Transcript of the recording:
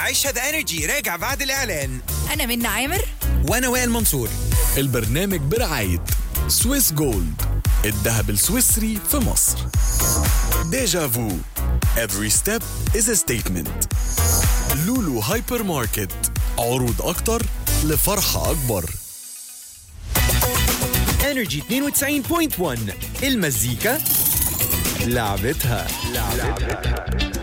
عيشها ذا انرجي راجع بعد الإعلان. أنا منى عامر. وأنا وائل منصور. البرنامج برعاية سويس جولد، الذهب السويسري في مصر. ديجا فو Every step is a statement. لولو هايبر ماركت، عروض أكتر لفرحة أكبر. انرجي 92.1 المزيكا لعبتها.